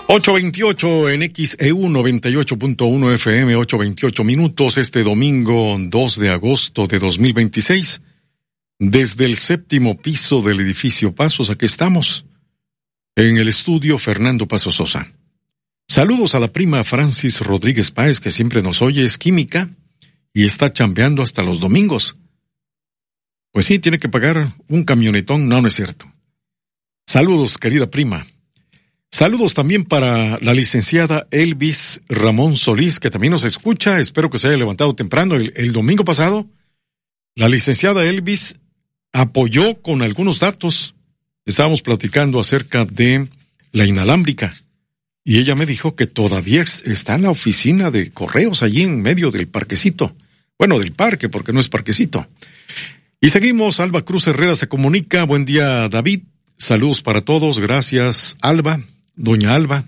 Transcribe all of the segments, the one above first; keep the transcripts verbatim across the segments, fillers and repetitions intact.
ocho veintiocho en X E U noventa y ocho punto uno F M, ocho veintiocho minutos este domingo dos de agosto de dos mil veintiséis. Desde el séptimo piso del edificio Pasos, aquí estamos, en el estudio Fernando Paso Sosa. Saludos a la prima Francis Rodríguez Páez, que siempre nos oye, es química y está chambeando hasta los domingos. Pues sí, tiene que pagar un camionetón, no, no es cierto. Saludos, querida prima. Saludos también para la licenciada Elvis Ramón Solís, que también nos escucha. Espero que se haya levantado temprano. El, el domingo pasado, la licenciada Elvis apoyó con algunos datos. Estábamos platicando acerca de la inalámbrica. Y ella me dijo que todavía está en la oficina de correos allí en medio del parquecito. Bueno, del parque, porque no es parquecito. Y seguimos. Alba Cruz Herrera se comunica. Buen día, David. Saludos para todos. Gracias, Alba. Doña Alba.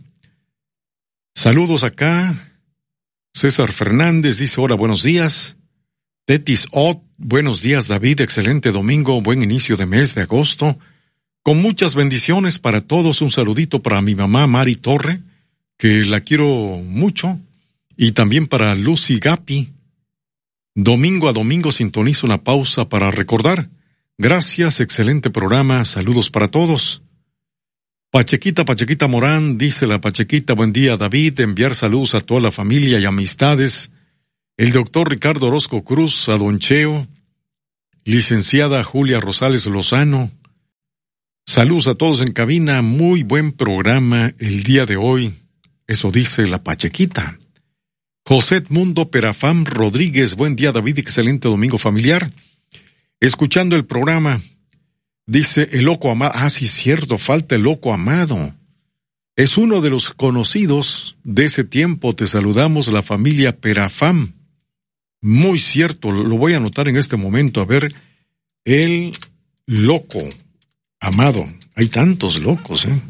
Saludos acá. César Fernández dice, hola, buenos días. Tetis Ott, buenos días, David. Excelente domingo, buen inicio de mes de agosto. Con muchas bendiciones para todos. Un saludito para mi mamá Mari Torre, que la quiero mucho. Y también para Lucy Gapi. Domingo a domingo sintonizo una pausa para recordar. Gracias, excelente programa. Saludos para todos. Pachequita, Pachequita Morán, dice la Pachequita, buen día, David, enviar saludos a toda la familia y amistades. El doctor Ricardo Orozco Cruz, a Don Cheo, licenciada Julia Rosales Lozano. Saludos a todos en cabina, muy buen programa el día de hoy. Eso dice la Pachequita. José Edmundo Perafam Rodríguez, buen día, David, excelente domingo familiar. Escuchando el programa. Dice el loco amado, ah, sí, cierto, falta el loco amado. Es uno de los conocidos de ese tiempo, te saludamos, la familia Perafam. Muy cierto, lo voy a anotar en este momento, a ver, el loco amado. Hay tantos locos, ¿eh?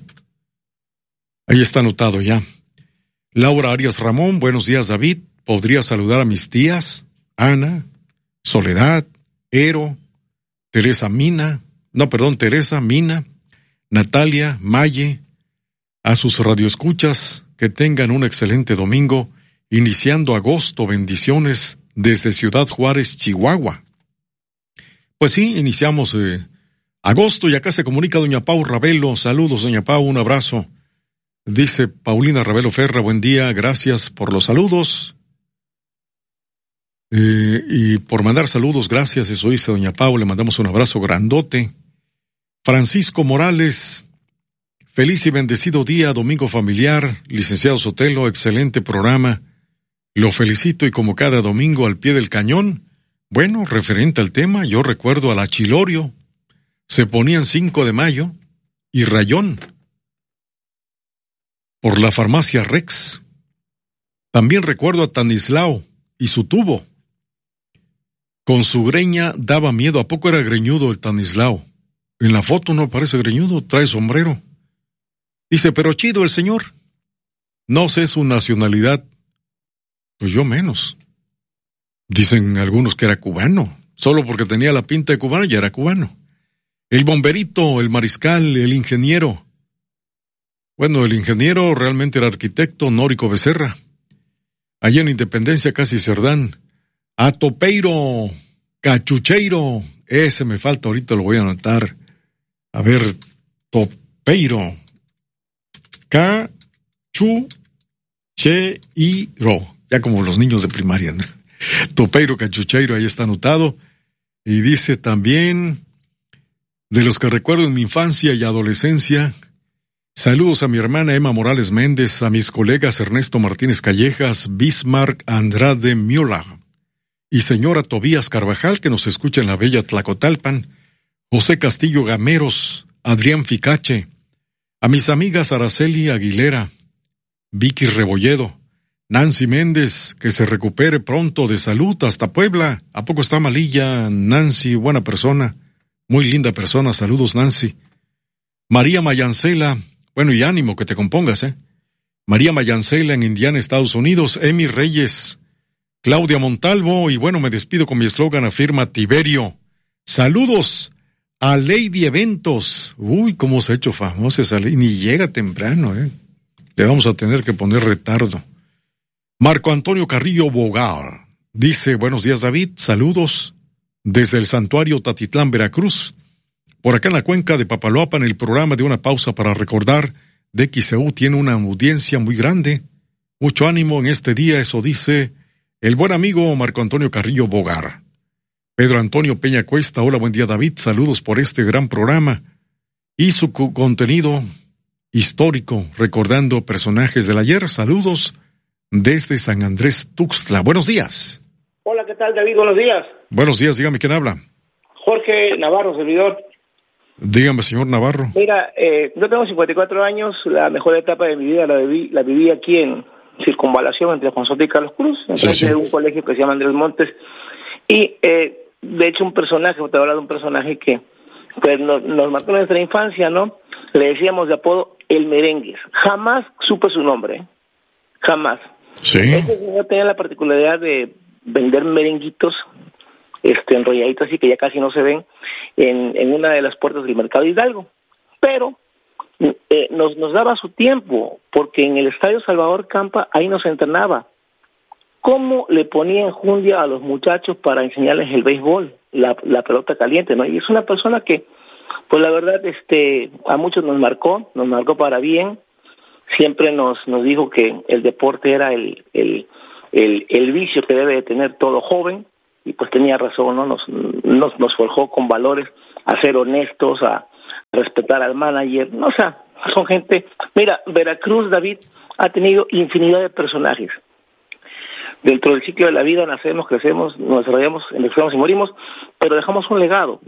Ahí está anotado ya. Laura Arias Ramón, buenos días, David. ¿Podría saludar a mis tías? Ana, Soledad, Ero, Teresa Mina, No, perdón, Teresa, Mina, Natalia, Maye, a sus radioescuchas, que tengan un excelente domingo, iniciando agosto, bendiciones desde Ciudad Juárez, Chihuahua. Pues sí, iniciamos eh, agosto y acá se comunica doña Pau Ravelo. Saludos, doña Pau, un abrazo. Dice Paulina Ravelo Ferra, buen día, gracias por los saludos. Eh, y por mandar saludos, gracias, eso dice doña Pau, le mandamos un abrazo grandote. Francisco Morales, feliz y bendecido día, domingo familiar. Licenciado Sotelo, excelente programa, lo felicito y como cada domingo al pie del cañón. Bueno, referente al tema, yo recuerdo a la Chilorio, se ponían cinco de mayo y Rayón por la farmacia Rex. También recuerdo a Tanislao y su tubo. Con su greña daba miedo. ¿A poco era greñudo el Tanislao? En la foto no parece greñudo, trae sombrero. Dice, pero chido el señor. No sé su nacionalidad. Pues yo menos. Dicen algunos que era cubano. Solo porque tenía la pinta de cubano ya era cubano. El bomberito, el mariscal, el ingeniero. Bueno, el ingeniero realmente era arquitecto, Nórico Becerra. Allá en Independencia, casi Cerdán. A Topeiro, Cachucheiro, ese me falta, ahorita lo voy a anotar. A ver, Topeiro, Cachucheiro, ya como los niños de primaria, ¿no? Topeiro, Cachucheiro, ahí está anotado. Y dice también, de los que recuerdo en mi infancia y adolescencia, saludos a mi hermana Emma Morales Méndez, a mis colegas Ernesto Martínez Callejas, Bismarck Andrade Miola, y señora Tobías Carvajal, que nos escucha en la bella Tlacotalpan, José Castillo Gameros, Adrián Ficache, a mis amigas Araceli Aguilera, Vicky Rebolledo, Nancy Méndez, que se recupere pronto de salud hasta Puebla. ¿A poco está malilla Nancy? Buena persona, muy linda persona, saludos Nancy. María Mayancela, bueno y ánimo que te compongas, ¿eh? María Mayancela en Indiana, Estados Unidos, Emi Reyes, Claudia Montalvo, y bueno, me despido con mi eslogan, afirma Tiberio. Saludos a Lady Eventos. Uy, cómo se ha hecho famosa esa ley, ni llega temprano, ¿eh? Te vamos a tener que poner retardo. Marco Antonio Carrillo Bogar dice, buenos días David, saludos desde el santuario Tatitlán, Veracruz. Por acá en la cuenca de Papaloapan, el programa de Una Pausa para Recordar de X C U tiene una audiencia muy grande. Mucho ánimo en este día, eso dice el buen amigo Marco Antonio Carrillo Bogar. Pedro Antonio Peña Cuesta, hola, buen día David, saludos por este gran programa y su co- contenido histórico, recordando personajes del ayer. Saludos desde San Andrés Tuxtla. Buenos días. Hola, ¿qué tal David? Buenos días. Buenos días, dígame quién habla. Jorge Navarro, servidor. Dígame, señor Navarro. Mira, eh, yo tengo cincuenta y cuatro años, la mejor etapa de mi vida la viví, la viví aquí en Circunvalación entre Juan Soto y Carlos Cruz, entonces sí, sí. En un colegio que se llama Andrés Montes, y eh, de hecho un personaje, te voy a hablar de un personaje que pues nos, nos marcó nuestra infancia, ¿no? Le decíamos de apodo El Merengues. Jamás supe su nombre, ¿eh? Jamás. Sí. Este señor tenía la particularidad de vender merenguitos este enrolladitos así que ya casi no se ven en, en una de las puertas del mercado Hidalgo, pero eh, nos, nos daba su tiempo, porque en el estadio Salvador Campa ahí nos entrenaba. ¿Cómo le ponía enjundia a los muchachos para enseñarles el béisbol, la, la pelota caliente, ¿no? Y es una persona que, pues la verdad, este, a muchos nos marcó, nos marcó para bien. Siempre nos, nos dijo que el deporte era el, el, el, el vicio que debe de tener todo joven, y pues tenía razón, ¿no? Nos, nos, nos forjó con valores a ser honestos, a respetar al manager, ¿no? O sea, son gente... Mira, Veracruz, David, ha tenido infinidad de personajes. Dentro del ciclo de la vida nacemos, crecemos, nos desarrollamos, envejecemos y morimos, pero dejamos un legado.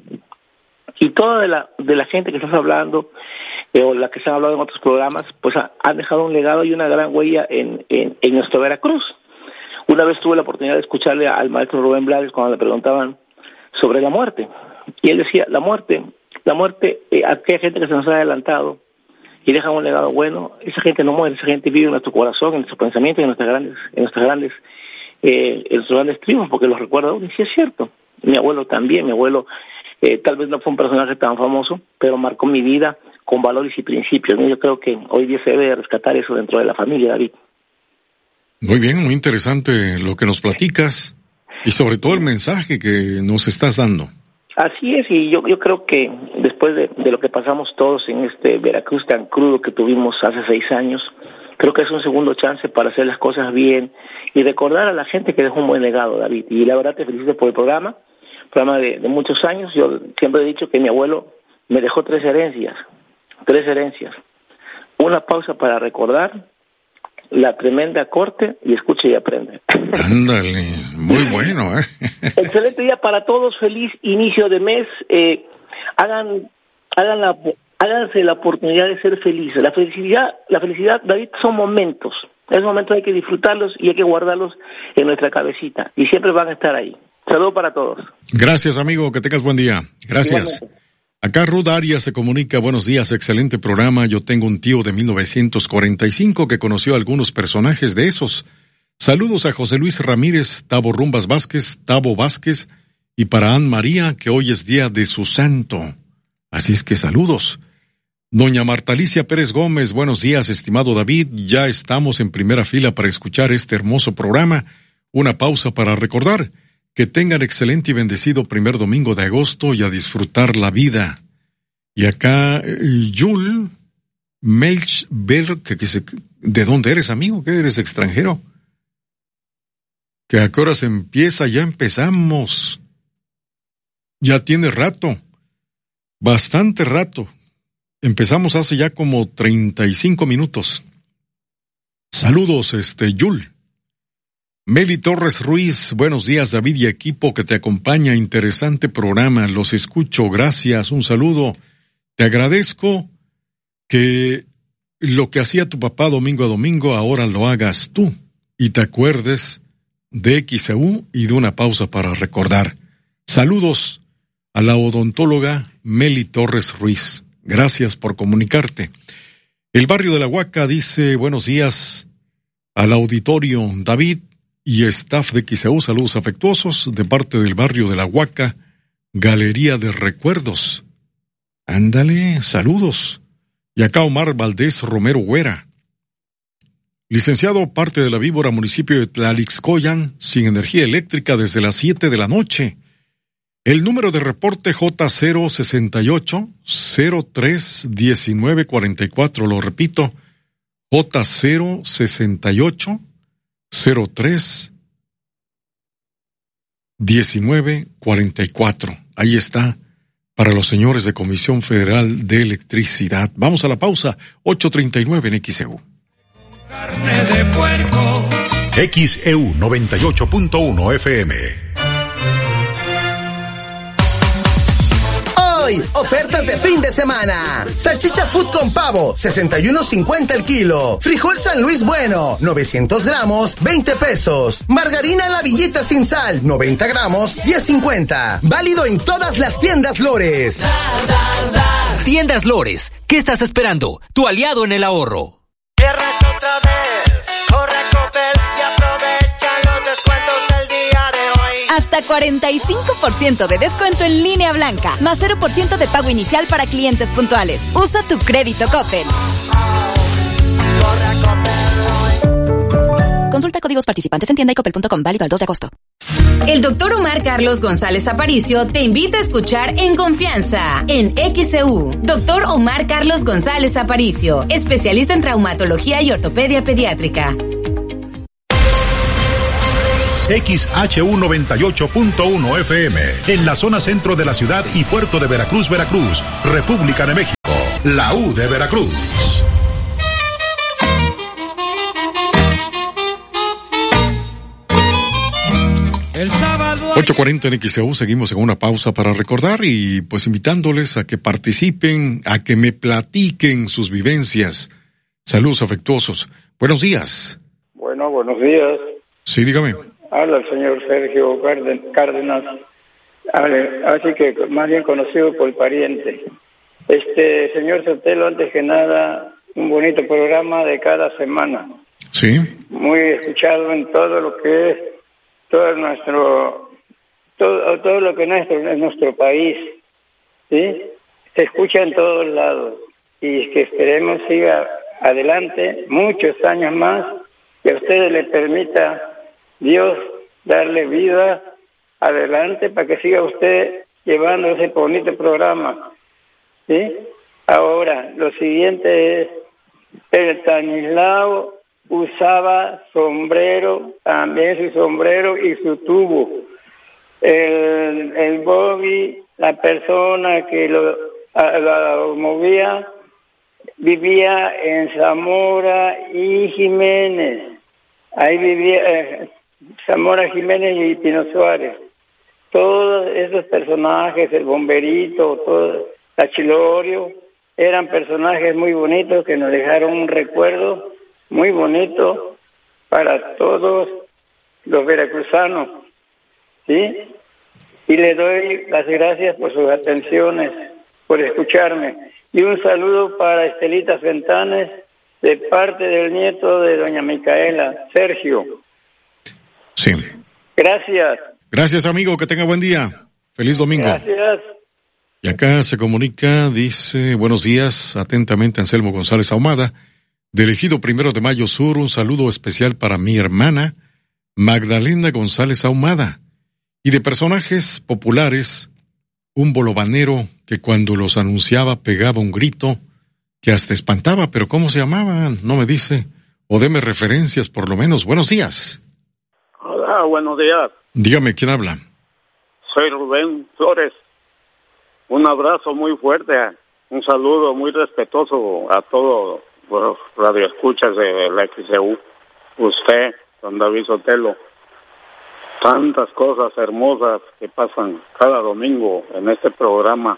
Y toda de la de la gente que estás hablando, eh, o la que se ha hablado en otros programas, pues ha, han dejado un legado y una gran huella en, en, en nuestro Veracruz. Una vez tuve la oportunidad de escucharle al maestro Rubén Blades cuando le preguntaban sobre la muerte. Y él decía, la muerte, la muerte, eh, aquella gente que se nos ha adelantado y deja un legado bueno, esa gente no muere, esa gente vive en nuestro corazón, en nuestro pensamiento, en nuestras grandes, en nuestras grandes, eh, en nuestros grandes triunfos, porque los recuerda aún, y sí es cierto. Mi abuelo también, mi abuelo eh, tal vez no fue un personaje tan famoso, pero marcó mi vida con valores y principios, ¿no? Yo creo que hoy día se debe rescatar eso dentro de la familia, David. Muy bien, muy interesante lo que nos platicas y sobre todo el mensaje que nos estás dando. Así es, y yo yo creo que después de, de lo que pasamos todos en este Veracruz tan crudo que tuvimos hace seis años, creo que es un segundo chance para hacer las cosas bien y recordar a la gente que dejó un buen legado, David. Y la verdad te felicito por el programa, programa de, de muchos años. Yo siempre he dicho que mi abuelo me dejó tres herencias, tres herencias. Una pausa para recordar, la tremenda corte y escucha y aprende. Ándale, muy bueno, ¿eh? Excelente día para todos, feliz inicio de mes. Eh, hagan, hagan la, háganse la oportunidad de ser felices. La felicidad, la felicidad, David, son momentos. Esos momentos hay que disfrutarlos y hay que guardarlos en nuestra cabecita. Y siempre van a estar ahí. Saludos para todos. Gracias, amigo. Que tengas buen día. Gracias. Igualmente. Acá Ruth Arias se comunica, buenos días, excelente programa. Yo tengo un tío de mil novecientos cuarenta y cinco que conoció a algunos personajes de esos. Saludos a José Luis Ramírez, Tabo Rumbas Vázquez, Tabo Vázquez, y para Ann María, que hoy es día de su santo. Así es que saludos. Doña Marta Alicia Pérez Gómez, buenos días, estimado David. Ya estamos en primera fila para escuchar este hermoso programa. Una pausa para recordar. Que tengan excelente y bendecido primer domingo de agosto y a disfrutar la vida. Y acá, eh, Yul Melchberg, que, que se, ¿de dónde eres, amigo? ¿Qué eres, extranjero? ¿Que a qué horas empieza? Ya empezamos. Ya tiene rato. Bastante rato. Empezamos hace ya como treinta y cinco minutos. Saludos, este, Yul. Meli Torres Ruiz, buenos días David y equipo que te acompaña, interesante programa, los escucho, gracias, un saludo, te agradezco que lo que hacía tu papá domingo a domingo ahora lo hagas tú y te acuerdes de X C U y de una pausa para recordar. Saludos a la odontóloga Meli Torres Ruiz, gracias por comunicarte. El barrio de la Huaca dice buenos días al auditorio David y staff de X C U, saludos afectuosos de parte del barrio de la Huaca, Galería de Recuerdos. Ándale, saludos. Y acá Omar Valdés Romero Güera. Licenciado, parte de la Víbora, municipio de Tlalixcoyan, sin energía eléctrica desde las siete de la noche. El número de reporte J cero sesenta y ocho cero tres diecinueve cuarenta y cuatro, lo repito, J cero sesenta y ocho cero tres diecinueve cuarenta y cuatro. Ahí está, para los señores de Comisión Federal de Electricidad. Vamos a la pausa, ocho treinta y nueve en X E U. Carne de puerco. X E U noventa y ocho punto uno F M. Hoy, ofertas de fin de semana. Salchicha Food con pavo, sesenta y uno cincuenta el kilo. Frijol San Luis Bueno, novecientos gramos, veinte pesos. Margarina La Villita sin sal, noventa gramos, diez cincuenta. Válido en todas las tiendas Lores. Tiendas Lores, ¿qué estás esperando? Tu aliado en el ahorro. Viernes otra vez, corre a Coppel y aprovecha los descuentos del día de hoy. Hasta cuarenta y cinco por ciento de descuento en línea blanca, más cero por ciento de pago inicial para clientes puntuales. Usa tu crédito Coppel. Corre a Coppel. Consulta códigos participantes en tienda y coppel punto com, válido al dos de agosto. El doctor Omar Carlos González Aparicio te invita a escuchar En Confianza, en X E U. Doctor Omar Carlos González Aparicio, especialista en traumatología y ortopedia pediátrica. X H U noventa y ocho punto uno F M, en la zona centro de la ciudad y puerto de Veracruz, Veracruz, República de México, la U de Veracruz. ocho cuarenta en X E U, seguimos en una pausa para recordar y pues invitándoles a que participen, a que me platiquen sus vivencias. Saludos afectuosos. Buenos días. Bueno, buenos días. Sí, dígame. Habla el señor Sergio Cárdenas, así que más bien conocido por el pariente. Este, señor Sotelo, antes que nada, un bonito programa de cada semana. Sí. Muy escuchado en todo lo que es, todo nuestro, todo, todo lo que es nuestro, es nuestro país, ¿sí? Se escucha en todos lados y que esperemos siga adelante muchos años más, que a ustedes les permita Dios darle vida adelante para que siga usted llevando ese bonito programa, ¿sí? Ahora, lo siguiente es, el Stanislao usaba sombrero, también su sombrero y su tubo. El, el Bobby, la persona que lo, a, lo movía, vivía en Zamora y Jiménez. Ahí vivía eh, Zamora, Jiménez y Pino Suárez. Todos esos personajes, el bomberito, todo, Achilorio, eran personajes muy bonitos que nos dejaron un recuerdo muy bonito para todos los veracruzanos, ¿sí? Y le doy las gracias por sus atenciones, por escucharme. Y un saludo para Estelita Fentanes, de parte del nieto de doña Micaela, Sergio. Sí. Gracias. Gracias, amigo, que tenga buen día. Feliz domingo. Gracias. Y acá se comunica, dice, buenos días, atentamente Anselmo González Ahumada, del Ejido Primero de Mayo Sur, un saludo especial para mi hermana, Magdalena González Ahumada, y de personajes populares, un bolobanero que cuando los anunciaba pegaba un grito que hasta espantaba, pero ¿cómo se llamaban? No me dice, o deme referencias por lo menos. Buenos días. Hola, buenos días. Dígame, ¿quién habla? Soy Rubén Flores. Un abrazo muy fuerte, un saludo muy respetuoso a todos los radioescuchas de la X E U. Usted, don David Sotelo. Tantas cosas hermosas que pasan cada domingo en este programa.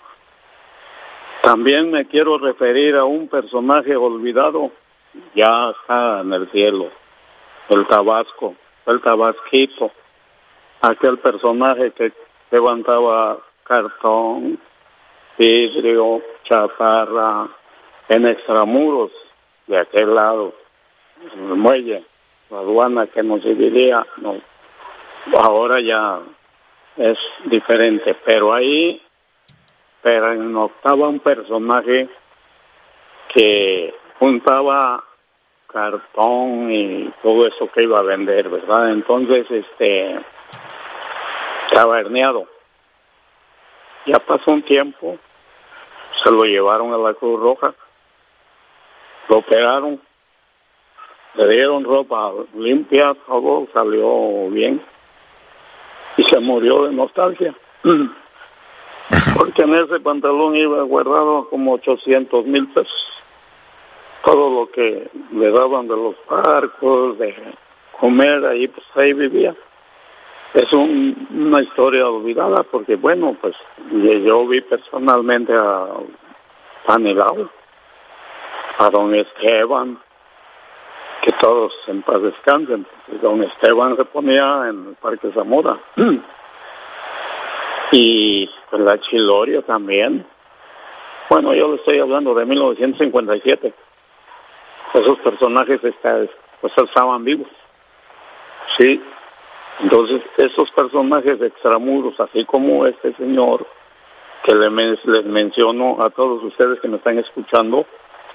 También me quiero referir a un personaje olvidado, ya está en el cielo, el Tabasco, el Tabasquito, aquel personaje que levantaba cartón, vidrio, chatarra, en extramuros de aquel lado, el muelle, la aduana que nos dividía, no, ahora ya es diferente, pero ahí pernoctaba un personaje que juntaba cartón y todo eso que iba a vender, ¿verdad? Entonces, este, estaba herniado. Ya pasó un tiempo, se lo llevaron a la Cruz Roja, lo operaron, le dieron ropa limpia, todo salió bien y se murió de nostalgia. Porque en ese pantalón iba guardado como ochocientos mil pesos. Todo lo que le daban de los barcos, de comer, ahí pues ahí vivía. Es un, una historia olvidada porque, bueno, pues yo vi personalmente a Panilao, a don Esteban, que todos en paz descansen. Don Esteban se ponía en el Parque Zamora. Y pues la Chilorio también. Bueno, yo le estoy hablando de mil novecientos cincuenta y siete. Esos personajes está, pues estaban vivos. Sí. Entonces, esos personajes extramuros, así como este señor, que le men- les menciono a todos ustedes que me están escuchando,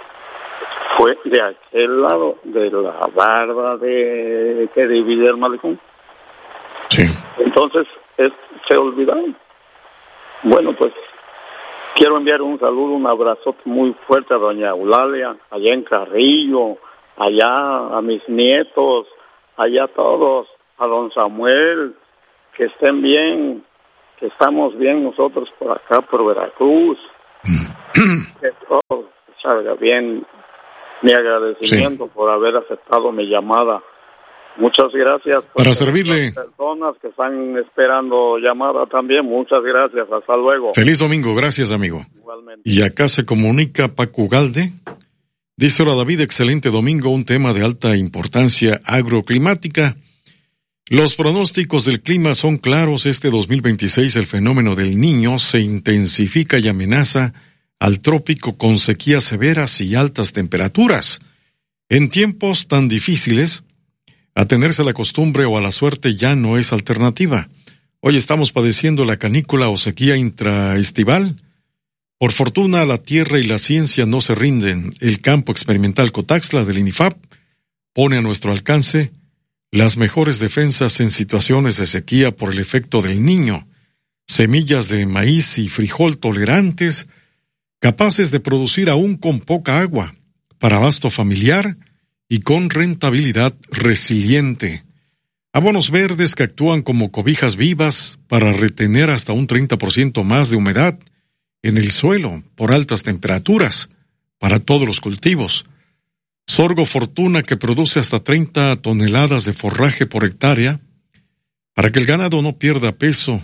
fue de aquel lado, de la barba de que divide el malecón. Sí. Entonces, es, se olvidaron. Bueno, pues quiero enviar un saludo, un abrazote muy fuerte a doña Eulalia, allá en Carrillo, allá a mis nietos, allá a todos, a don Samuel, que estén bien, que estamos bien nosotros por acá, por Veracruz, que todo salga bien. Mi agradecimiento sí. por haber aceptado mi llamada. Muchas gracias. Para servirle. Personas que están esperando llamada también, muchas gracias. Hasta luego. Feliz domingo, gracias amigo. Igualmente. Y acá se comunica Paco Galde. Dice: hola David, excelente domingo, un tema de alta importancia agroclimática. Los pronósticos del clima son claros. Este dos mil veintiséis el fenómeno del Niño se intensifica y amenaza al trópico con sequías severas y altas temperaturas. En tiempos tan difíciles, atenerse a la costumbre o a la suerte ya no es alternativa. Hoy estamos padeciendo la canícula o sequía intraestival. Por fortuna, la tierra y la ciencia no se rinden. El campo experimental Cotaxtla del INIFAP pone a nuestro alcance las mejores defensas en situaciones de sequía por el efecto del Niño. Semillas de maíz y frijol tolerantes, capaces de producir aún con poca agua, para abasto familiar y con rentabilidad resiliente. Abonos verdes que actúan como cobijas vivas para retener hasta un treinta por ciento más de humedad en el suelo por altas temperaturas para todos los cultivos. Sorgo Fortuna, que produce hasta treinta toneladas de forraje por hectárea para que el ganado no pierda peso.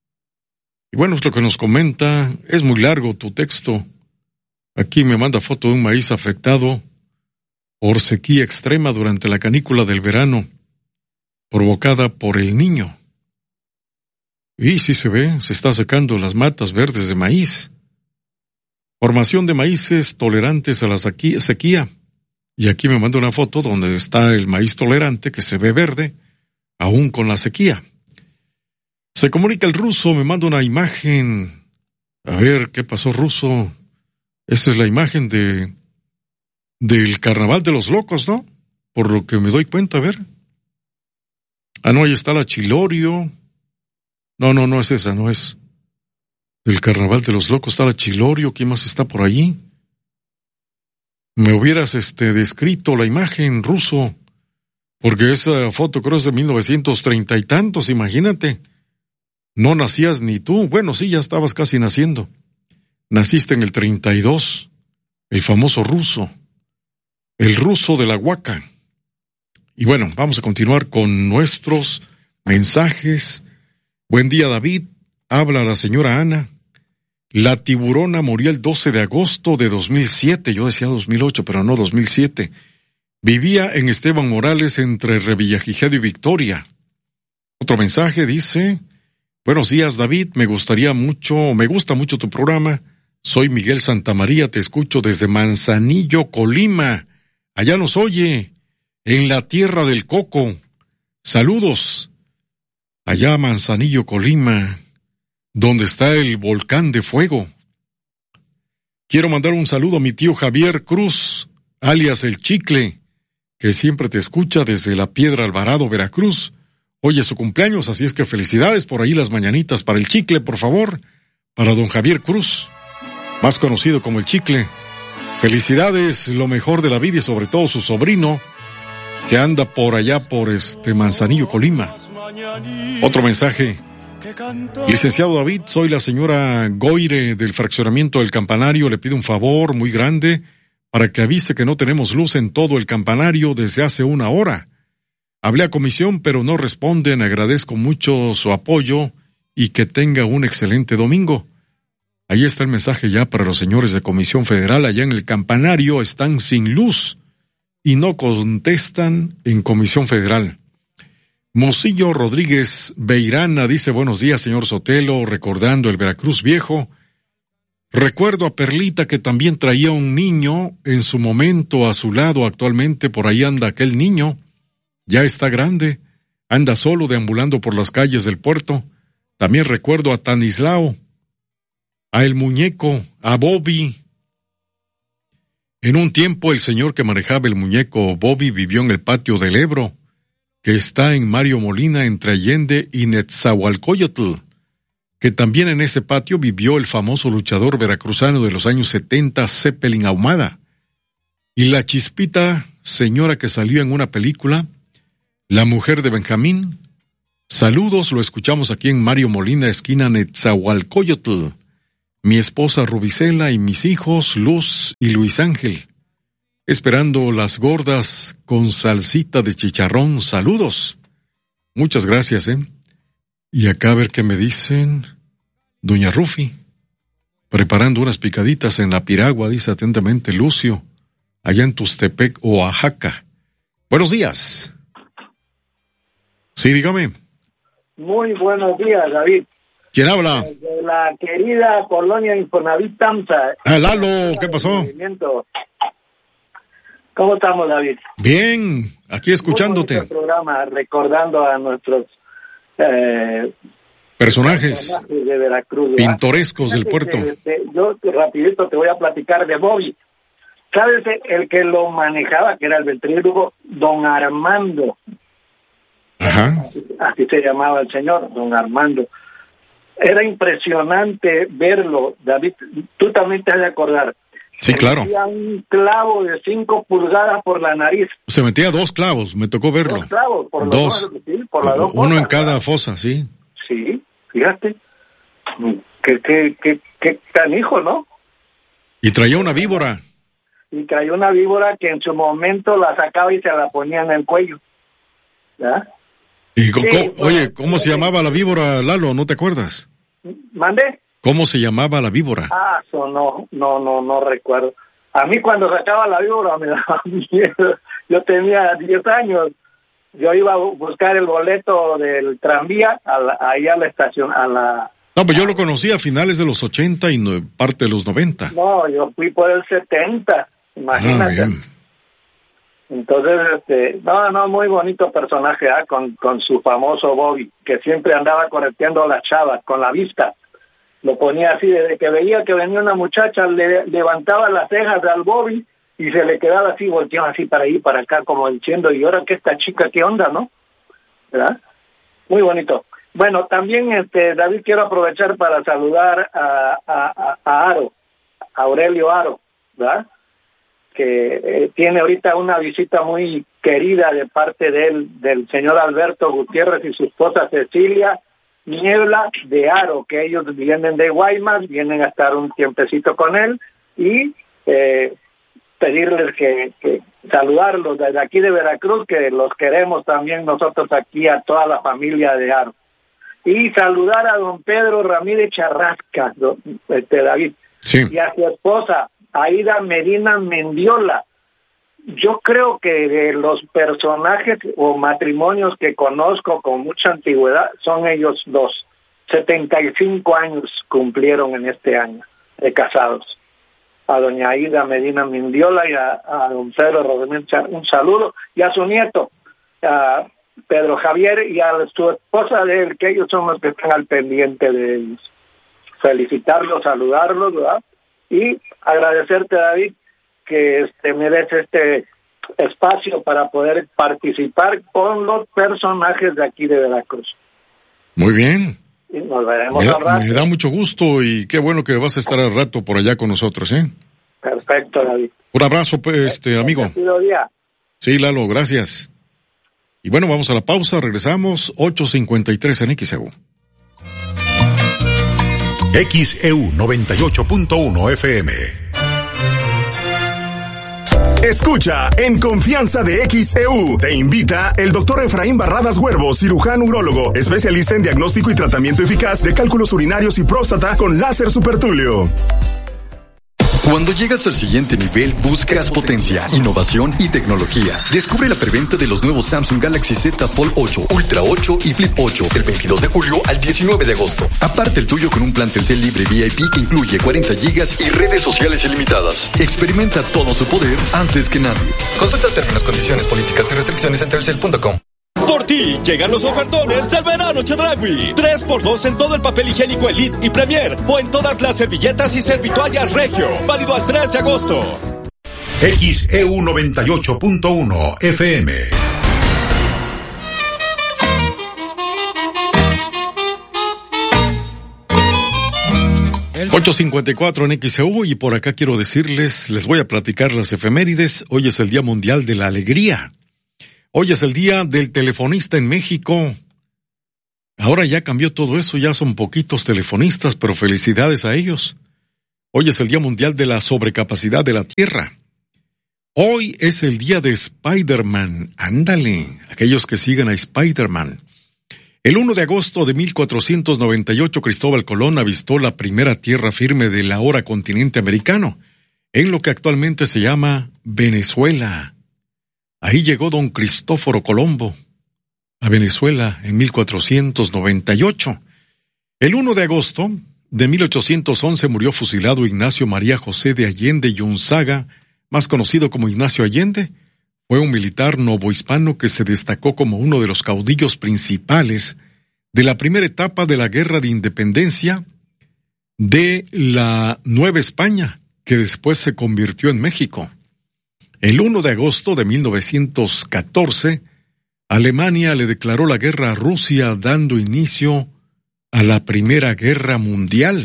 Y bueno, es lo que nos comenta. Es muy largo tu texto. Aquí me manda foto de un maíz afectado por sequía extrema durante la canícula del verano, provocada por el Niño. Y sí se ve, se está secando las matas verdes de maíz. Formación de maíces tolerantes a la sequía. Y aquí me manda una foto donde está el maíz tolerante que se ve verde, aún con la sequía. Se comunica el Ruso, me manda una imagen. A ver, ¿qué pasó, Ruso? Esa es la imagen de del Carnaval de los Locos, ¿no? Por lo que me doy cuenta, a ver. Ah, no, ahí está la Chilorio. No, no, no es esa, no es. Del Carnaval de los Locos está la Chilorio. ¿Quién más está por allí? Me hubieras este, descrito la imagen, Ruso, porque esa foto creo es de mil novecientos treinta y tantos, imagínate. No nacías ni tú. Bueno, sí, ya estabas casi naciendo. Naciste en el treinta y dos, el famoso Ruso, el Ruso de la Huaca. Y bueno, vamos a continuar con nuestros mensajes. Buen día, David. Habla la señora Ana. La tiburona murió el doce de agosto de dos mil siete. Yo decía dos mil ocho, pero no dos mil siete. Vivía en Esteban Morales entre Revillagigedo y Victoria. Otro mensaje dice: buenos días, David. Me gustaría mucho, me gusta mucho tu programa. Soy Miguel Santamaría, te escucho desde Manzanillo, Colima. Allá nos oye, en la tierra del coco. Saludos. Allá Manzanillo, Colima, donde está el volcán de fuego. Quiero mandar un saludo a mi tío Javier Cruz, alias El Chicle, que siempre te escucha desde La Piedra Alvarado, Veracruz. Hoy es su cumpleaños, así es que felicidades. Por ahí las mañanitas para el Chicle, por favor. Para don Javier Cruz, más conocido como el Chicle. Felicidades, lo mejor de la vida y sobre todo su sobrino, que anda por allá por este Manzanillo, Colima. Otro mensaje. Licenciado David, soy la señora Goire del fraccionamiento del Campanario. Le pido un favor muy grande para que avise que no tenemos luz en todo el campanario desde hace una hora. Hablé a comisión, pero no responden. Agradezco mucho su apoyo y que tenga un excelente domingo. Ahí está el mensaje ya para los señores de Comisión Federal. Allá en el campanario están sin luz y no contestan en Comisión Federal. Mocillo Rodríguez Beirana dice: buenos días, señor Sotelo, recordando el Veracruz viejo. Recuerdo a Perlita, que también traía un niño en su momento a su lado. Actualmente por ahí anda aquel niño. Ya está grande, anda solo deambulando por las calles del puerto. También recuerdo a Tanislao, a el muñeco, a Bobby. En un tiempo el señor que manejaba el muñeco Bobby vivió en el patio del Ebro, que está en Mario Molina entre Allende y Netzahualcóyotl, que también en ese patio vivió el famoso luchador veracruzano de los años setenta, Zeppelin Ahumada. Y la Chispita, señora que salió en una película, La mujer de Benjamín. Saludos, lo escuchamos aquí en Mario Molina, esquina Netzahualcóyotl. Mi esposa Rubicela y mis hijos Luz y Luis Ángel. Esperando las gordas con salsita de chicharrón. Saludos. Muchas gracias, ¿eh? Y acá a ver qué me dicen. Doña Rufi, preparando unas picaditas en la piragua, dice atentamente Lucio, allá en Tustepec, Oaxaca. Buenos días. Sí, dígame. Muy buenos días, David. ¿Quién habla? De la querida colonia Infonavit Tamsa. Ah, Lalo, ¿qué pasó? ¿Cómo estamos, David? Bien, aquí escuchándote. Muy bonito programa, recordando a nuestros eh, personajes, personajes de Veracruz, ¿verdad? Pintorescos del puerto. Que, que, yo rapidito te voy a platicar de Bobby. ¿Sabes el que lo manejaba, que era el ventrílogo? Don Armando. Ajá. Así, así se llamaba el señor, don Armando. Era impresionante verlo, David. Tú también te has de acordar. Sí, claro. Metía un clavo de cinco pulgadas por la nariz. Se metía dos clavos, me tocó verlo. Dos clavos, por dos. Los dos, sí, por las dos Uno cosas, en cada ¿verdad? fosa, sí. Sí, fíjate. Qué, qué, qué, qué canijo, ¿no? Y traía una víbora. Y traía una víbora que en su momento la sacaba y se la ponía en el cuello. ¿Ya? Y Sí, co- bueno, oye, ¿cómo se llamaba la víbora, Lalo? ¿No te acuerdas? ¿Mande? ¿Cómo se llamaba la víbora? Ah, eso no, no, no, no recuerdo. A mí cuando sacaba la víbora me daba miedo. Yo tenía diez años. Yo iba a buscar el boleto del tranvía a la, ahí a la estación, a la... No, pues yo lo conocí a finales de los ochenta y no, parte de los noventa. No, yo fui por el setenta, imagínate. Ah, bien. Entonces, este, no, no, muy bonito personaje, ¿eh? con, con su famoso Bobby, que siempre andaba correteando a las chavas con la vista. Lo ponía así, desde que veía que venía una muchacha, le levantaba las cejas al Bobby y se le quedaba así, volteaba así para ahí, para acá, como diciendo, y ahora que esta chica, ¿qué onda, no? ¿Verdad? Muy bonito. Bueno, también, este, David, quiero aprovechar para saludar a, a, a Aro, a Aurelio Aro, ¿verdad? Que eh, tiene ahorita una visita muy querida de parte de él, del señor Alberto Gutiérrez y su esposa Cecilia Niebla de Aro, que ellos vienen de Guaymas, vienen a estar un tiempecito con él y eh, pedirles que, que saludarlos desde aquí de Veracruz, que los queremos también nosotros aquí a toda la familia de Aro. Y saludar a don Pedro Ramírez Charrasca, don, este, David, sí. Y a su esposa Aida Medina Mendiola. Yo creo que de los personajes o matrimonios que conozco con mucha antigüedad son ellos dos. setenta y cinco años cumplieron en este año de casados. A doña Aida Medina Mendiola y a, a don Pedro Rodríguez, un saludo, y a su nieto, a Pedro Javier, y a su esposa de él, que ellos son los que están al pendiente de ellos. Felicitarlos, saludarlos, ¿verdad? Y agradecerte, David, que este, me des este espacio para poder participar con los personajes de aquí de Veracruz. Muy bien. Y nos veremos Me al da, rato. me da mucho gusto y qué bueno que vas a estar al rato por allá con nosotros, ¿eh? Perfecto, David. Un abrazo, pues, este amigo. Día. Sí, Lalo, gracias. Y bueno, vamos a la pausa, regresamos, ocho cincuenta y tres en X E U. X E U noventa y ocho punto uno F M. Escucha En Confianza de X E U. Te invita el doctor Efraín Barradas Huervo, cirujano urólogo, especialista en diagnóstico y tratamiento eficaz de cálculos urinarios y próstata con láser supertulio. Cuando llegas al siguiente nivel, buscas potencia, innovación y tecnología. Descubre la preventa de los nuevos Samsung Galaxy Z Fold ocho, Ultra ocho y Flip ocho del veintidós de julio al diecinueve de agosto. Aparte el tuyo con un plan Telcel libre V I P que incluye cuarenta gigas y redes sociales ilimitadas. Experimenta todo su poder antes que nadie. Consulta términos, condiciones, políticas y restricciones en telcel punto com. Por ti llegan los ofertones del verano Chedraui. tres por dos en todo el papel higiénico Elite y Premier o en todas las servilletas y servitoallas Regio. Válido al tres de agosto. X E U noventa y ocho punto uno F M. ocho cincuenta y cuatro en X E U y por acá quiero decirles, les voy a platicar las efemérides. Hoy es el Día Mundial de la Alegría. Hoy es el día del telefonista en México. Ahora ya cambió todo eso, ya son poquitos telefonistas, pero felicidades a ellos. Hoy es el Día Mundial de la Sobrecapacidad de la Tierra. Hoy es el día de Spider-Man. Ándale, aquellos que sigan a Spider-Man. El uno de agosto de mil cuatrocientos noventa y ocho, Cristóbal Colón avistó la primera tierra firme del ahora continente americano, en lo que actualmente se llama Venezuela. Ahí llegó don Cristóforo Colombo a Venezuela en mil cuatrocientos noventa y ocho. El uno de agosto de mil ochocientos once murió fusilado Ignacio María José de Allende y Unzaga, más conocido como Ignacio Allende. Fue un militar novohispano que se destacó como uno de los caudillos principales de la primera etapa de la Guerra de Independencia de la Nueva España, que después se convirtió en México. El uno de agosto de mil novecientos catorce, Alemania le declaró la guerra a Rusia, dando inicio a la Primera Guerra Mundial.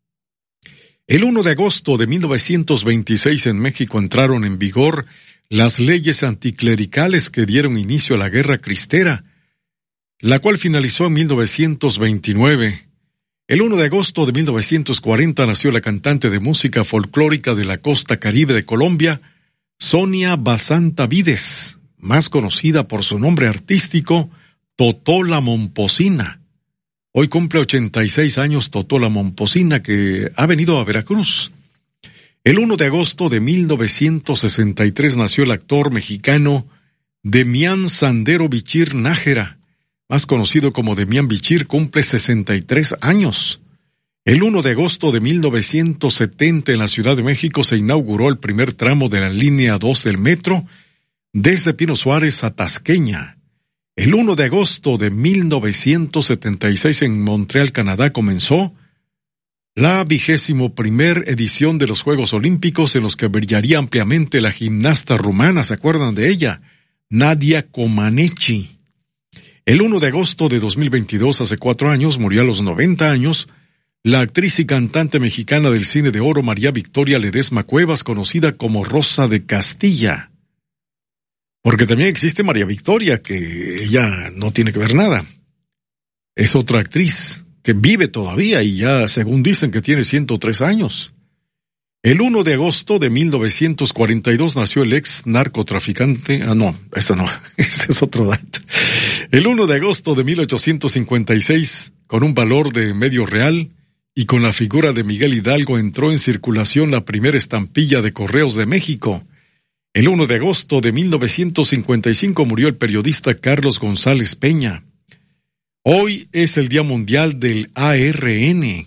El uno de agosto de mil novecientos veintiséis en México entraron en vigor las leyes anticlericales que dieron inicio a la Guerra Cristera, la cual finalizó en mil novecientos veintinueve. El uno de agosto de mil novecientos cuarenta nació la cantante de música folclórica de la costa caribe de Colombia, Sonia Basanta Vides, más conocida por su nombre artístico, Totó la Momposina. Hoy cumple ochenta y seis años Totó la Momposina, que ha venido a Veracruz. El uno de agosto de mil novecientos sesenta y tres nació el actor mexicano Demián Sandero Bichir Nájera, más conocido como Demián Bichir, cumple sesenta y tres años. El uno de agosto de mil novecientos setenta en la Ciudad de México se inauguró el primer tramo de la línea dos del metro desde Pino Suárez a Tasqueña. El uno de agosto de mil novecientos setenta y seis en Montreal, Canadá, comenzó la vigésimo primer edición de los Juegos Olímpicos, en los que brillaría ampliamente la gimnasta rumana, ¿se acuerdan de ella? Nadia Comaneci. El uno de agosto de dos mil veintidós, hace cuatro años, murió a los noventa años, la actriz y cantante mexicana del cine de oro María Victoria Ledesma Cuevas, conocida como Rosa de Castilla. Porque también existe María Victoria, que ella no tiene que ver nada. Es otra actriz que vive todavía y ya, según dicen, que tiene ciento tres años. El uno de agosto de mil novecientos cuarenta y dos nació el ex narcotraficante... Ah, no, esta no, ese es otro dato. El uno de agosto de mil ochocientos cincuenta y seis, con un valor de medio real, y con la figura de Miguel Hidalgo entró en circulación la primera estampilla de Correos de México. El uno de agosto de mil novecientos cincuenta y cinco murió el periodista Carlos González Peña. Hoy es el Día Mundial del A R N,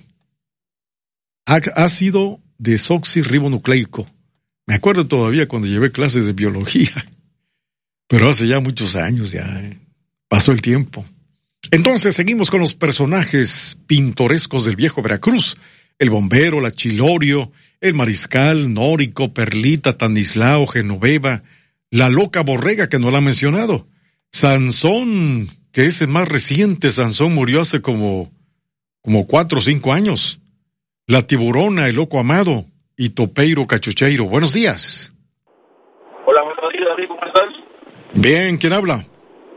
ácido desoxirribonucleico. Me acuerdo todavía cuando llevé clases de biología, pero hace ya muchos años, ya eh. pasó el tiempo. Entonces seguimos con los personajes pintorescos del viejo Veracruz: el bombero, la Chilorio, el mariscal, Nórico, Perlita, Tanislao, Genoveva, La Loca Borrega, que no la ha mencionado. Sansón, que es el más reciente. Sansón murió hace como, como cuatro o cinco años. La Tiburona, el Loco Amado y Topeiro Cachucheiro. Buenos días. Hola, buenos días, David, ¿cómo estás? Bien, ¿quién habla?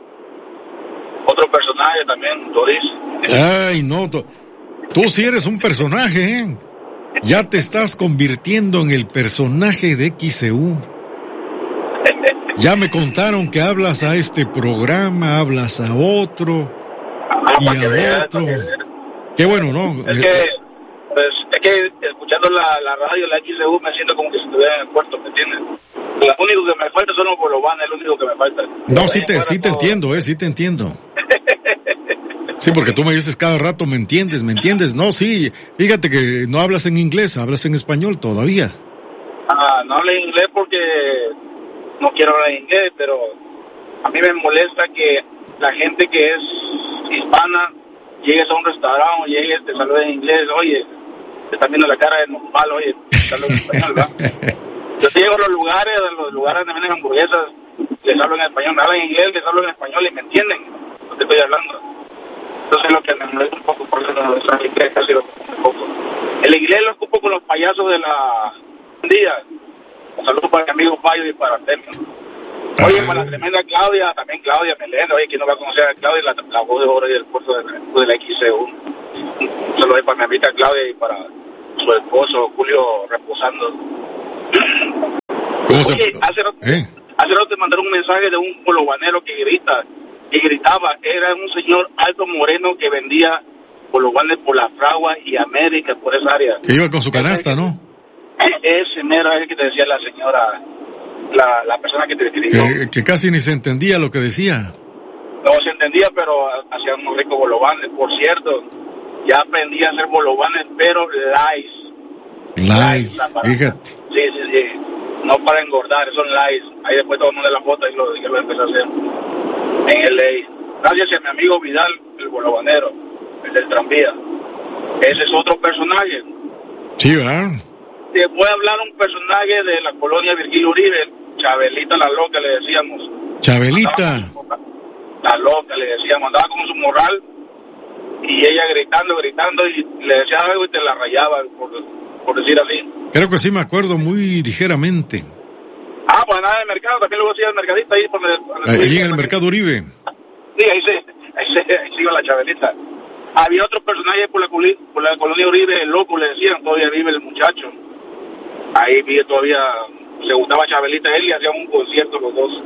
Otro personaje también, Doris. Ay, no, tú, tú sí eres un personaje, ¿eh? Ya te estás convirtiendo en el personaje de X C U. Ya me contaron que hablas a este programa, hablas a otro Ah, y para que a veas, otro. para que veas. Qué bueno, ¿no? Es que, pues, es que escuchando la, la radio, la X C U, me siento como que si estuviera en el puerto, ¿me entiendes? Lo único que me falta son los bolovanes, es lo único que me falta. No, sí te, sí te entiendo, eh, sí te entiendo. Sí, porque tú me dices cada rato, ¿me entiendes? ¿Me entiendes? No, sí, fíjate que no hablas en inglés, hablas en español todavía. Ah, no hablo inglés porque no quiero hablar inglés, pero a mí me molesta que la gente que es hispana llegues a un restaurante o llegues, te saludes en inglés, oye, te están viendo la cara de normal, oye, te saludo en español, ¿verdad? Yo llego a los lugares, a los lugares donde venden hamburguesas, les hablo en español, me hablan en inglés, les hablo en español y me entienden lo que estoy hablando. Entonces lo que me molesta un poco por eso no es inglés, casi lo un poco. El inglés lo ocupo con los payasos de la día. Un saludo para mi amigo Payo y para Artemio. Oye, para la tremenda Claudia, también Claudia Melenda, oye, ¿quién no va a conocer a Claudia, la, la voz de oro y del puerto de, de la X C U? Un saludo para mi amiga Claudia y para su esposo Julio reposando. ¿Cómo se Oye, hace rato, ¿Eh? hace rato te mandaron un mensaje de un bolovanero que grita, que gritaba, era un señor alto moreno que vendía bolovanes por la Fragua y América, por esa área. Que iba con su canasta, ¿no? Ese mero es el que te decía la señora, la, la persona que te escribió. Que, que casi ni se entendía lo que decía. No se entendía, pero hacía unos ricos bolovanes. Por cierto, ya aprendí a hacer bolovanes, pero lies. Live, para- fíjate. Sí, sí, sí. No para engordar, son lies. Ahí después todo el mundo de la foto y lo, y lo empecé a hacer en L A. Gracias a mi amigo Vidal, el bolovanero, el del tranvía. Ese es otro personaje. Sí, ¿verdad? Te voy a hablar un personaje de la colonia Virgilio Uribe, Chabelita la loca le decíamos. Chabelita. La loca le decíamos, andaba con su morral y ella gritando, gritando y le decía algo y te la rayaba, por, por decir así. Creo que sí me acuerdo muy ligeramente. Ah, pues nada de mercado, también luego hacía el mercadito ahí por el, por el- Ahí en el Mercado Uribe. Sí, ahí se, ahí se, ahí se iba la Chabelita. Había otro personaje por la, coli- por la colonia Uribe, el loco le decían, todavía vive el muchacho. Ahí vive todavía, le gustaba Chabelita a él y hacían un concierto los dos.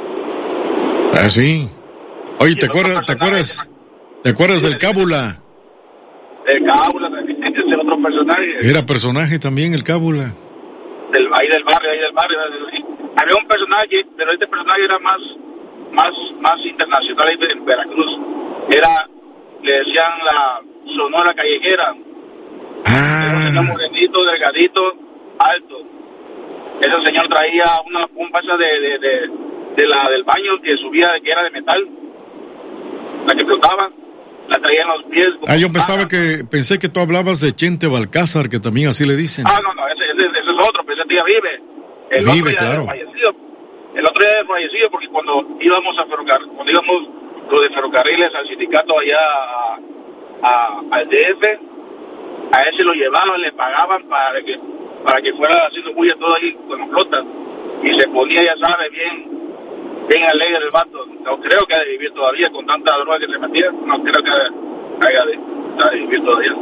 Ah, sí. Oye, ¿te acuerdas, te acuerdas, te acuerdas del Cábula? El Cábula también, ese otro personaje. Era personaje también el Cábula. Del, ahí del barrio, ahí del barrio. Había un personaje, pero este personaje era más, más, más internacional ahí en Veracruz. Era, le decían la Sonora Callejera. Ah. Era un señor morenito, delgadito, alto. Ese señor traía una pompa esa de, de, de, de la del baño que subía, que era de metal, la que flotaba, la traía en los pies. Ah, yo pensaba que, pensé que tú hablabas de Chente Balcázar, que también así le dicen. Ah, no, no, ese, ese, ese es otro, pero ese día vive. El Vive, otro día claro. era fallecido. El otro día era fallecido porque cuando íbamos a ferrocarril, cuando íbamos los de ferrocarriles al sindicato allá a, a- al D F, a ese lo llevaban, le pagaban para que para que fuera haciendo bulla todo ahí con la flota. Y se ponía, ya sabe, bien bien alegre el vato. No creo que haya de vivir todavía con tanta droga que se metía. No creo que haya de, haya de vivir todavía.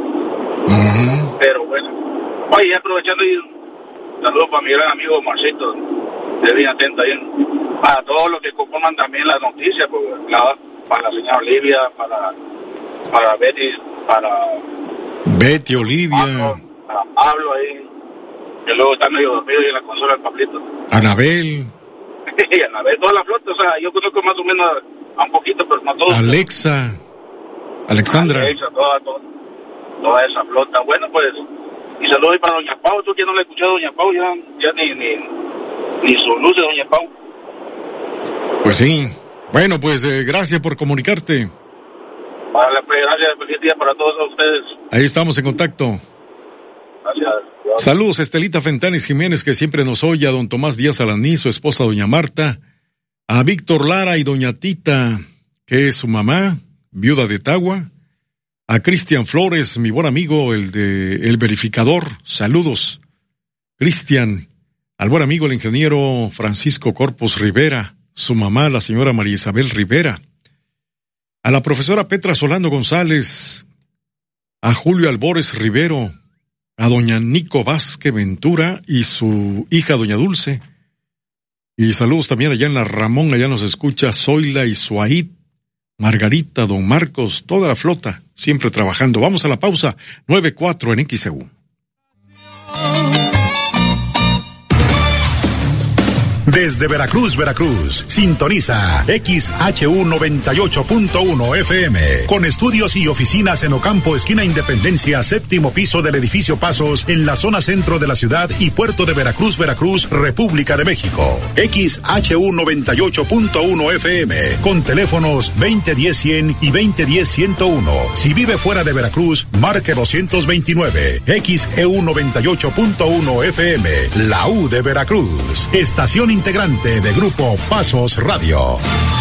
Pero bueno. Oye, ya aprovechando y saludos para mi gran amigo Marcito, de bien atento ahí. Para todos los que conforman también las noticias, pues, la- para la señora Olivia, para, para Betty, para, Betty, Olivia, para Pablo ahí, que luego está medio dormido y en la consola del Pablito. Anabel, Y a ver, toda la flota, o sea, yo conozco más o menos a un poquito, pero no todos. Alexa, Alexandra. Alexa, toda, toda, toda esa flota. Bueno, pues, y saludos ahí para Doña Pau. Tú que no le has escuchado a Doña Pau, ya, ya ni, ni, ni su luz de Doña Pau. Pues sí. Bueno, pues eh, gracias por comunicarte. Vale, pues, gracias, feliz día para todos ustedes. Ahí estamos en contacto. Gracias. Gracias. Saludos, Estelita Fentanes Jiménez, que siempre nos oye, a don Tomás Díaz Alaní, su esposa doña Marta, a Víctor Lara y doña Tita, que es su mamá, viuda de Tagua, a Cristian Flores, mi buen amigo, el de El Verificador, saludos. Cristian, al buen amigo, el ingeniero Francisco Corpus Rivera, su mamá, la señora María Isabel Rivera, a la profesora Petra Solano González, a Julio Albores Rivero, a doña Nico Vázquez Ventura y su hija doña Dulce. Y saludos también allá en la Ramón, allá nos escucha Zoila y Suaid, Margarita, don Marcos, toda la flota, siempre trabajando. Vamos a la pausa, nueve cuatro en X E U. Desde Veracruz, Veracruz, sintoniza X H U noventa y ocho punto uno F M, con estudios y oficinas en Ocampo, esquina Independencia, séptimo piso del edificio Pasos, en la zona centro de la ciudad y puerto de Veracruz, Veracruz, República de México. X H U noventa y ocho punto uno F M, con teléfonos veinte diez cien y veinte diez ciento uno. Si vive fuera de Veracruz, marque doscientos veintinueve. X E U noventa y ocho punto uno F M, la U de Veracruz. Estación integrante de Grupo Pasos Radio.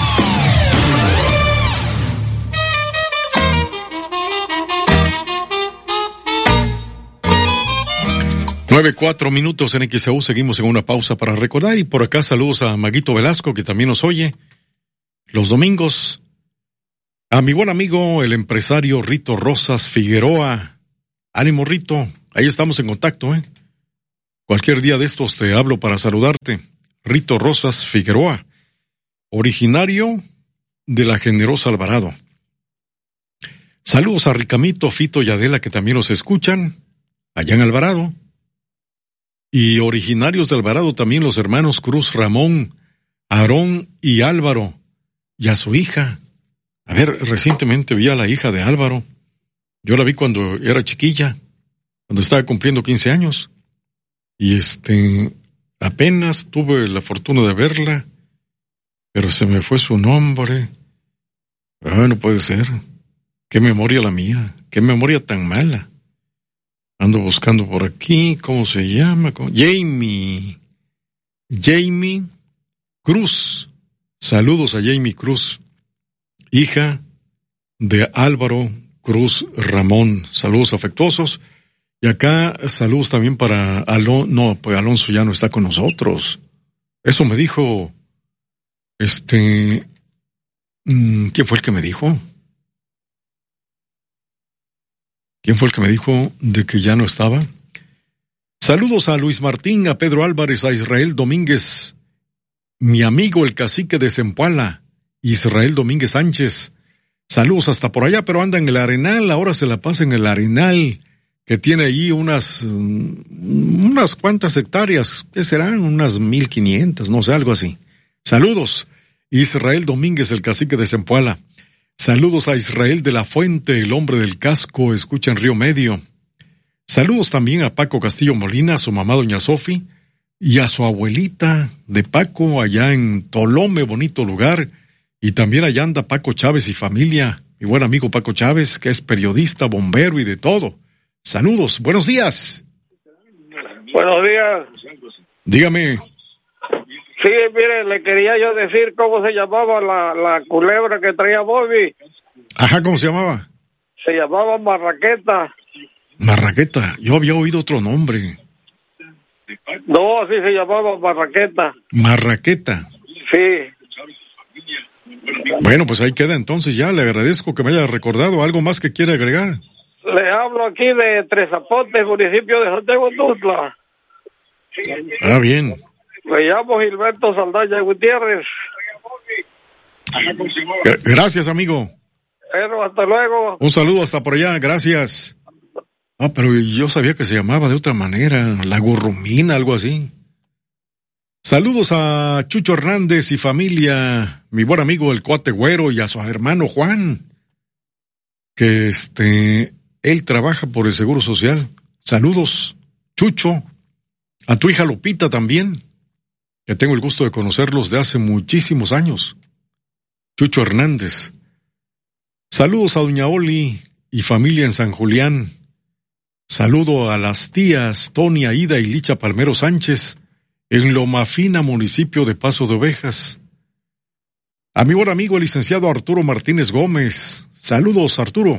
Nueve, cuatro minutos en X E U, seguimos en una pausa para recordar, y por acá saludos a Maguito Velasco, que también nos oye los domingos, a mi buen amigo, el empresario Rito Rosas Figueroa. Ánimo, Rito, ahí estamos en contacto, ¿eh? Cualquier día de estos te hablo para saludarte. Rito Rosas Figueroa, originario de la Generosa Alvarado. Saludos a Ricamito, Fito y Adela, que también nos escuchan allá en Alvarado. Y originarios de Alvarado también los hermanos Cruz, Ramón, Aarón y Álvaro, y a su hija. A ver, recientemente vi a la hija de Álvaro. Yo la vi cuando era chiquilla, cuando estaba cumpliendo quince años. Y este... apenas tuve la fortuna de verla, pero se me fue su nombre. Ah, no puede ser. Qué memoria la mía, qué memoria tan mala. Ando buscando por aquí, ¿cómo se llama? ¿Cómo? Jamie. Jamie Cruz. Saludos a Jamie Cruz, hija de Álvaro Cruz Ramón. Saludos afectuosos. Y acá saludos también para Alonso. No, pues Alonso ya no está con nosotros. Eso me dijo, este, ¿quién fue el que me dijo? ¿Quién fue el que me dijo de que ya no estaba? Saludos a Luis Martín, a Pedro Álvarez, a Israel Domínguez, mi amigo el cacique de Zempoala, Israel Domínguez Sánchez. Saludos hasta por allá, pero anda en el Arenal, ahora se la pasa en el Arenal, que tiene ahí unas, unas cuantas hectáreas, ¿qué serán? Unas mil quinientas, no sé, algo así. Saludos, Israel Domínguez, el cacique de Zempoala. Saludos a Israel de la Fuente, el hombre del casco, escucha en Río Medio. Saludos también a Paco Castillo Molina, a su mamá doña Sofi, y a su abuelita de Paco, allá en Tolome, bonito lugar. Y también allá anda Paco Chávez y familia, mi buen amigo Paco Chávez, que es periodista, bombero y de todo. Saludos, buenos días. Buenos días. Dígame. Sí, mire, le quería yo decir cómo se llamaba la, la culebra que traía Bobby. Ajá, ¿cómo se llamaba? Se llamaba Marraqueta. Marraqueta, yo había oído otro nombre. No, así se llamaba Marraqueta. Marraqueta. Sí. Bueno, pues ahí queda entonces ya, le agradezco que me haya recordado. ¿Algo más que quiere agregar? Le hablo aquí de Tres Zapotes, municipio de Santiago Tutla. Ah, bien. Me llamo Gilberto Saldaña Gutiérrez. Gracias, amigo. Bueno, hasta luego. Un saludo hasta por allá, gracias. Ah, pero yo sabía que se llamaba de otra manera, la Gurrumina, algo así. Saludos a Chucho Hernández y familia, mi buen amigo el Cuate Güero, y a su hermano Juan, que este, él trabaja por el Seguro Social. Saludos, Chucho. A tu hija Lupita también, que tengo el gusto de conocerlos de hace muchísimos años. Chucho Hernández. Saludos a doña Oli y familia en San Julián. Saludo a las tías Tony, Aida y Licha Palmero Sánchez en Lomafina, municipio de Paso de Ovejas. A mi buen amigo el licenciado Arturo Martínez Gómez. Saludos, Arturo.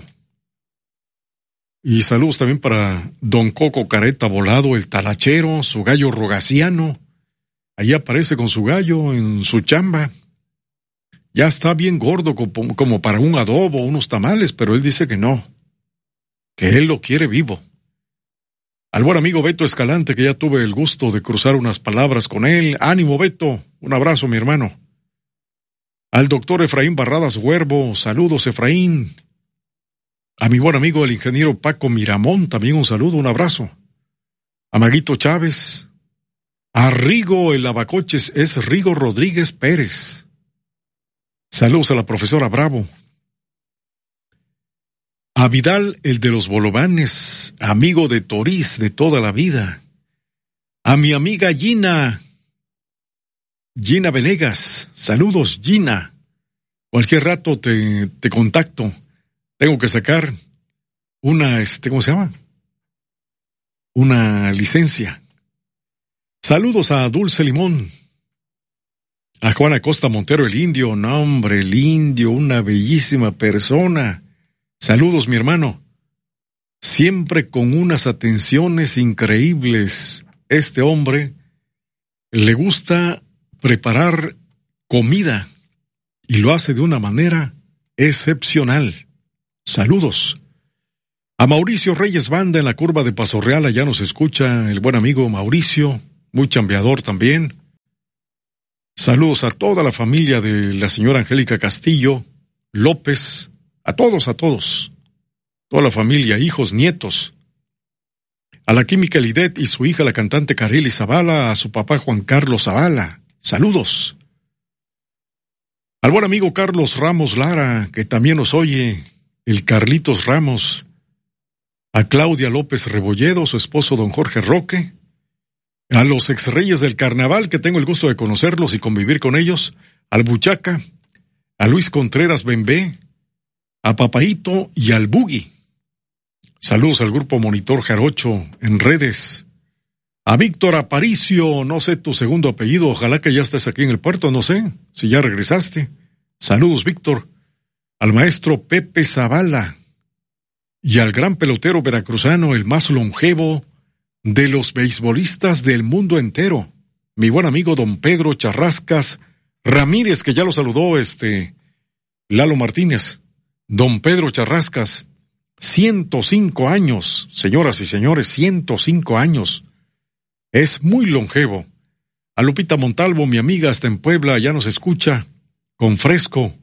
Y saludos también para don Coco Careta Volado, el talachero, su gallo rogaciano. Ahí aparece con su gallo en su chamba. Ya está bien gordo como, como para un adobo, unos tamales, pero él dice que no, que él lo quiere vivo. Al buen amigo Beto Escalante, que ya tuve el gusto de cruzar unas palabras con él. Ánimo, Beto, un abrazo, mi hermano. Al doctor Efraín Barradas Huervo, saludos, Efraín. A mi buen amigo el ingeniero Paco Miramón, también un saludo, un abrazo. A Maguito Chávez. A Rigo el Lavacoches, es Rigo Rodríguez Pérez. Saludos a la profesora Bravo. A Vidal, el de los bolovanes, amigo de Toriz de toda la vida. A mi amiga Gina, Gina Venegas, saludos Gina. Cualquier rato te, te contacto. Tengo que sacar una, este, ¿cómo se llama? Una licencia. Saludos a Dulce Limón. A Juan Acosta Montero, el indio. No, hombre, el indio, una bellísima persona. Saludos, mi hermano. Siempre con unas atenciones increíbles. Este hombre le gusta preparar comida y lo hace de una manera excepcional. Saludos. A Mauricio Reyes Banda en la curva de Paso Real, allá nos escucha el buen amigo Mauricio, muy chambeador también. Saludos a toda la familia de la señora Angélica Castillo López, a todos, a todos, toda la familia, hijos, nietos. A la química Lidet y su hija, la cantante Carely Zavala, a su papá Juan Carlos Zavala, saludos. Al buen amigo Carlos Ramos Lara, que también nos oye, el Carlitos Ramos, a Claudia López Rebolledo, su esposo don Jorge Roque, a los exreyes del carnaval, que tengo el gusto de conocerlos y convivir con ellos, al Buchaca, a Luis Contreras Bembé, a Papaito y al Bugui. Saludos al grupo Monitor Jarocho en redes. A Víctor Aparicio, no sé tu segundo apellido, ojalá que ya estés aquí en el puerto, no sé, si ya regresaste. Saludos, Víctor. Al maestro Pepe Zavala y al gran pelotero veracruzano, el más longevo de los beisbolistas del mundo entero, mi buen amigo don Pedro Charrascas Ramírez, que ya lo saludó este Lalo Martínez. Don Pedro Charrascas, ciento cinco años, señoras y señores, ciento cinco años. Es muy longevo. A Lupita Montalvo, mi amiga, hasta en Puebla, ya nos escucha con fresco.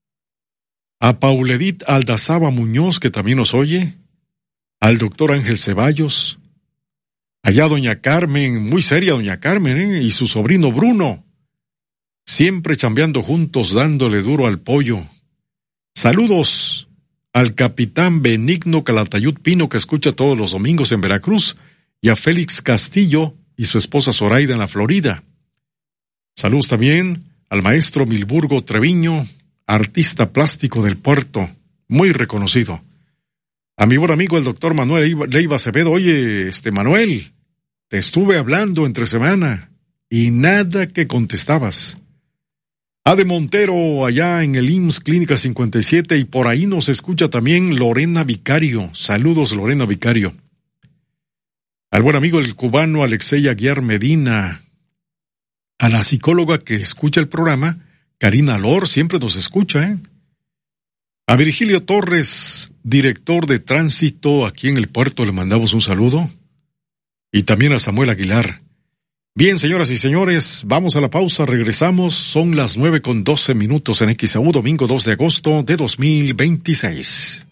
A Pauledit Aldazaba Muñoz, que también nos oye. Al doctor Ángel Ceballos. Allá doña Carmen, muy seria doña Carmen, ¿eh? Y su sobrino Bruno. Siempre chambeando juntos, dándole duro al pollo. Saludos al capitán Benigno Calatayud Pino, que escucha todos los domingos en Veracruz, y a Félix Castillo y su esposa Zoraida en la Florida. Saludos también al maestro Milburgo Treviño, artista plástico del puerto, muy reconocido. A mi buen amigo el doctor Manuel Leiva Acevedo, oye, este Manuel, te estuve hablando entre semana y nada que contestabas. A de Montero, allá en el I M S S Clínica cincuenta y siete, y por ahí nos escucha también Lorena Vicario. Saludos, Lorena Vicario. Al buen amigo el cubano Alexei Aguiar Medina. A la psicóloga que escucha el programa, Karina Lor, siempre nos escucha, ¿eh? A Virgilio Torres, director de tránsito aquí en el puerto, le mandamos un saludo. Y también a Samuel Aguilar. Bien, señoras y señores, vamos a la pausa, regresamos, son las nueve con doce minutos en X E U, domingo dos de agosto de dos mil veintiséis.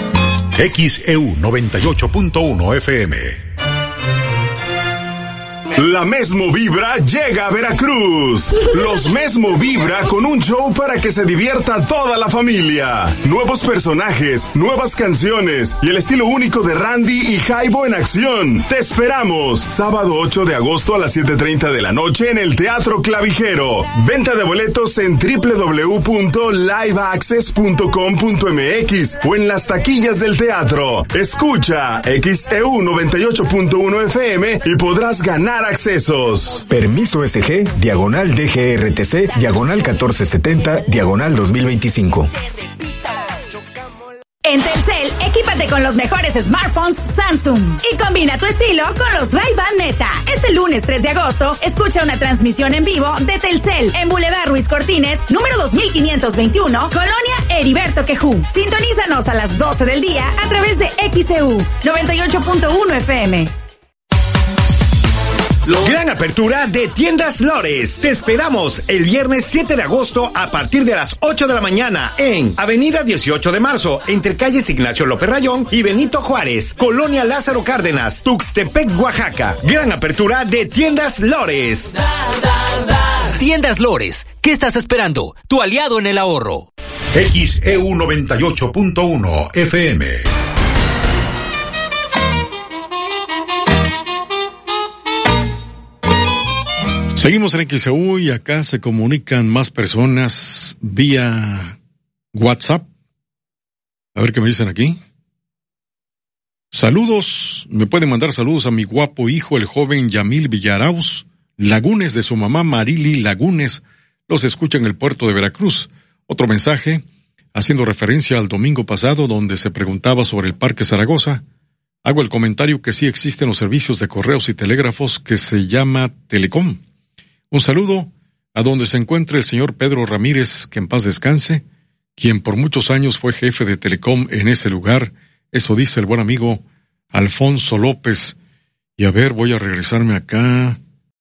X E U noventa y ocho punto uno F M. La Mesmo Vibra llega a Veracruz. Los Mesmo Vibra con un show para que se divierta toda la familia. Nuevos personajes, nuevas canciones y el estilo único de Randy y Jaibo en acción. Te esperamos. Sábado ocho de agosto a las siete treinta de la noche en el Teatro Clavijero. Venta de boletos en doble u doble u doble u punto live access punto com punto m x o en las taquillas del teatro. Escucha X E U noventa y ocho punto uno F M y podrás ganar accesos. Permiso S G, diagonal D G R T C, diagonal catorce setenta, diagonal dos mil veinticinco. En Telcel, equípate con los mejores smartphones Samsung y combina tu estilo con los Ray-Ban Meta. Este lunes tres de agosto, escucha una transmisión en vivo de Telcel en Boulevard Ruiz Cortines, número dos mil quinientos veintiuno, Colonia Heriberto Quejú. Sintonízanos a las doce del día a través de X E U noventa y ocho punto uno F M. Gran apertura de Tiendas Lores. Te esperamos el viernes siete de agosto a partir de las ocho de la mañana en Avenida dieciocho de marzo, entre calles Ignacio López Rayón y Benito Juárez, Colonia Lázaro Cárdenas, Tuxtepec, Oaxaca. Gran apertura de Tiendas Lores. Tiendas Lores, ¿qué estás esperando? Tu aliado en el ahorro. X E U noventa y ocho punto uno F M. Seguimos en X E U y acá se comunican más personas vía WhatsApp. A ver qué me dicen aquí. Saludos, me pueden mandar saludos a mi guapo hijo, el joven Yamil Villarauz Lagunes, de su mamá Marili Lagunes. Los escucha en el puerto de Veracruz. Otro mensaje, haciendo referencia al domingo pasado donde se preguntaba sobre el Parque Zaragoza. Hago el comentario que sí existen los servicios de correos y telégrafos que se llama Telecom. Un saludo a donde se encuentre el señor Pedro Ramírez, que en paz descanse, quien por muchos años fue jefe de Telecom en ese lugar. Eso dice el buen amigo Alfonso López. Y a ver, voy a regresarme acá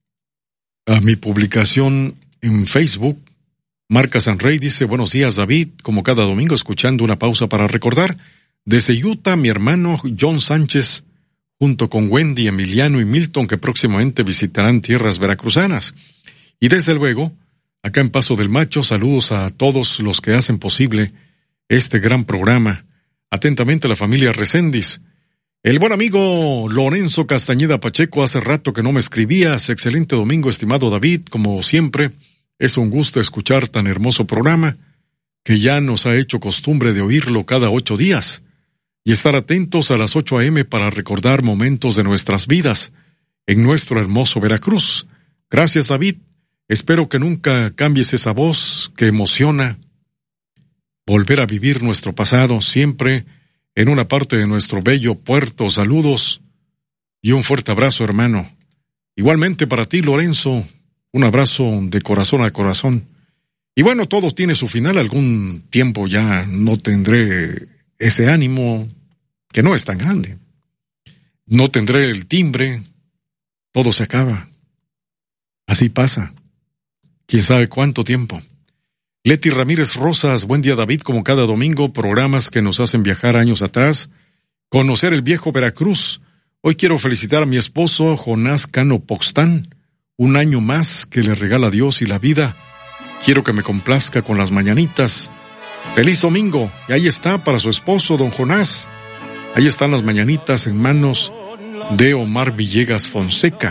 a mi publicación en Facebook. Marca Sanrey dice, buenos días David, como cada domingo escuchando una pausa para recordar. Desde Utah, mi hermano John Sánchez, junto con Wendy, Emiliano y Milton, que próximamente visitarán tierras veracruzanas. Y desde luego, acá en Paso del Macho, saludos a todos los que hacen posible este gran programa. Atentamente la familia Reséndiz. El buen amigo Lorenzo Castañeda Pacheco, hace rato que no me escribías. Excelente domingo, estimado David, como siempre. Es un gusto escuchar tan hermoso programa que ya nos ha hecho costumbre de oírlo cada ocho días y estar atentos a las ocho a eme para recordar momentos de nuestras vidas en nuestro hermoso Veracruz. Gracias, David. Espero que nunca cambies esa voz que emociona. Volver a vivir nuestro pasado siempre en una parte de nuestro bello puerto. Saludos y un fuerte abrazo, hermano. Igualmente para ti, Lorenzo, un abrazo de corazón a corazón. Y bueno, todo tiene su final. Algún tiempo ya no tendré ese ánimo, que no es tan grande. No tendré el timbre. Todo se acaba. Así pasa. Quién sabe cuánto tiempo. Leti Ramírez Rosas, buen día David, como cada domingo, programas que nos hacen viajar años atrás, conocer el viejo Veracruz. Hoy quiero felicitar a mi esposo Jonás Cano Poxtán, un año más que le regala Dios y la vida. Quiero que me complazca con las mañanitas. Feliz domingo, y ahí está para su esposo, don Jonás. Ahí están las mañanitas en manos de Omar Villegas Fonseca.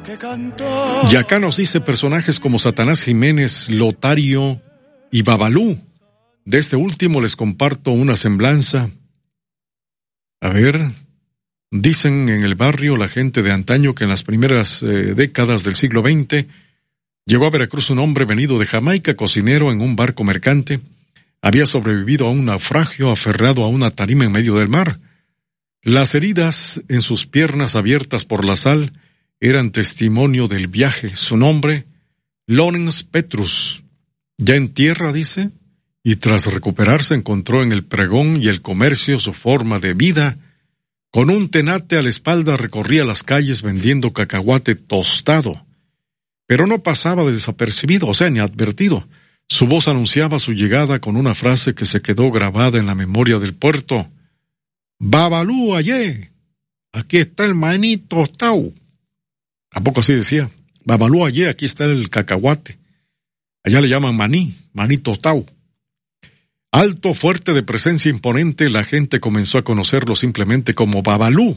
Y acá nos dice personajes como Satanás Jiménez, Lotario y Babalú. De este último les comparto una semblanza. A ver, dicen en el barrio la gente de antaño que en las primeras eh, décadas del siglo veinte llegó a Veracruz un hombre venido de Jamaica, cocinero en un barco mercante. Había sobrevivido a un naufragio aferrado a una tarima en medio del mar. Las heridas en sus piernas abiertas por la sal eran testimonio del viaje. Su nombre, Lawrence Petrus. Ya en tierra, dice, y tras recuperarse encontró en el pregón y el comercio su forma de vida. Con un tenate a la espalda recorría las calles vendiendo cacahuate tostado. Pero no pasaba desapercibido, o sea, ni advertido. Su voz anunciaba su llegada con una frase que se quedó grabada en la memoria del puerto. Babalú, allé, aquí está el maní tostado. ¿A poco así decía? Babalú allí, aquí está el cacahuate. Allá le llaman maní, maní totau. Alto, fuerte, de presencia imponente, la gente comenzó a conocerlo simplemente como Babalú.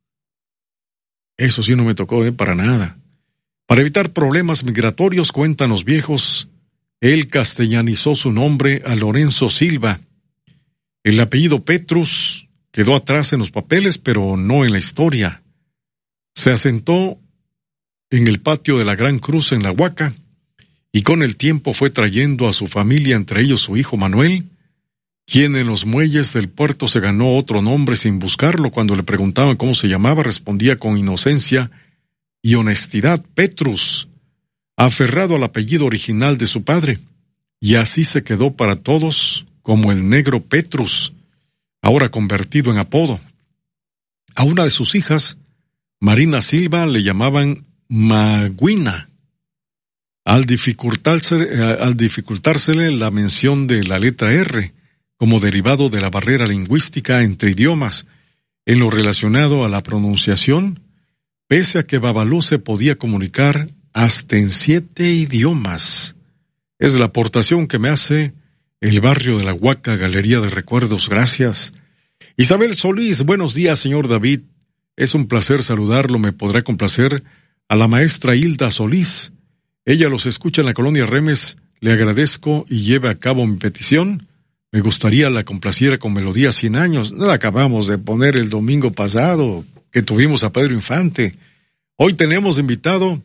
Eso sí no me tocó, ¿eh? Para nada. Para evitar problemas migratorios, cuentan los viejos, él castellanizó su nombre a Lorenzo Silva. El apellido Petrus quedó atrás en los papeles, pero no en la historia. Se asentó en el patio de la Gran Cruz en La Huaca, y con el tiempo fue trayendo a su familia, entre ellos su hijo Manuel, quien en los muelles del puerto se ganó otro nombre sin buscarlo. Cuando le preguntaban cómo se llamaba, respondía con inocencia y honestidad: Petrus, aferrado al apellido original de su padre, y así se quedó para todos como el negro Petrus, ahora convertido en apodo. A una de sus hijas, Marina Silva, le llamaban Magüina, al dificultarse, al dificultársele la mención de la letra R, como derivado de la barrera lingüística entre idiomas, en lo relacionado a la pronunciación, pese a que Babalú se podía comunicar hasta en siete idiomas. Es la aportación que me hace el barrio de La Huaca, Galería de Recuerdos. Gracias. Isabel Solís, buenos días, señor David. Es un placer saludarlo. Me podrá complacer a la maestra Hilda Solís. Ella los escucha en la colonia Remes. Le agradezco y lleve a cabo mi petición. Me gustaría la complaciera con melodía cien años. La acabamos de poner el domingo pasado, que tuvimos a Pedro Infante. Hoy tenemos invitado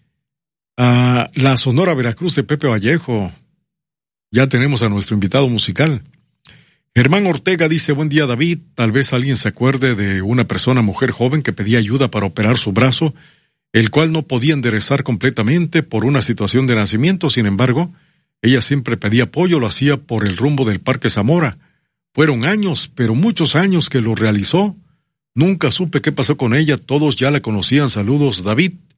a la Sonora Veracruz de Pepe Vallejo. Ya tenemos a nuestro invitado musical. Germán Ortega dice: buen día, David. Tal vez alguien se acuerde de una persona, mujer joven, que pedía ayuda para operar su brazo, el cual no podía enderezar completamente por una situación de nacimiento. Sin embargo, ella siempre pedía apoyo, lo hacía por el rumbo del Parque Zamora. Fueron años, pero muchos años que lo realizó. Nunca supe qué pasó con ella, todos ya la conocían. Saludos, David.